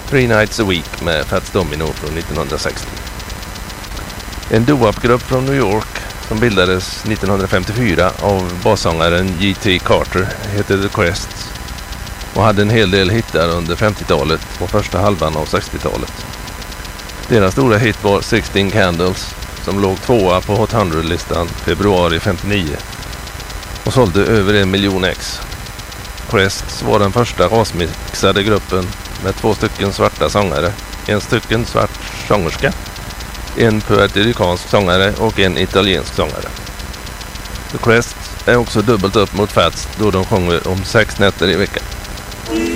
Three Nights a Week med Fats Domino från 1960. En doo-wop-grupp från New York som bildades 1954 av bassångaren J.T. Carter heter The Crests och hade en hel del hittar under 50-talet och första halvan av 60-talet. Deras stora hit var 16 Candles som låg tvåa på Hot 100-listan februari 59 och sålde över 1 miljon ex. Crests var den första rasmixade gruppen med 2 stycken svarta sångare, en stycken svart sångerska, en puertoricansk sångare och en italiensk sångare. The Crests är också dubbelt upp mot Fats då de sjunger om 6 nätter i veckan.